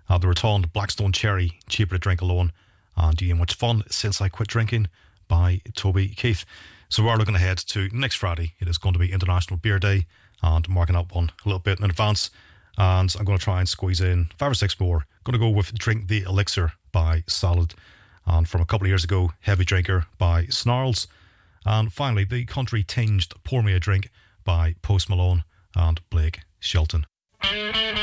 The Return, Blackstone Cherry, Cheaper to Drink Alone, and You Ain't Much Fun Since I Quit Drinking by Toby Keith. So we're looking ahead to next Friday. It is going to be International Beer Day, and marking up one a little bit in advance. And I'm going to try and squeeze in 5 or 6 more. Going to go with Drink the Elixir by Salad. And from a couple of years ago, Heavy Drinker by Snarls. And finally, the country tinged Pour Me a Drink by Post Malone and Blake Shelton.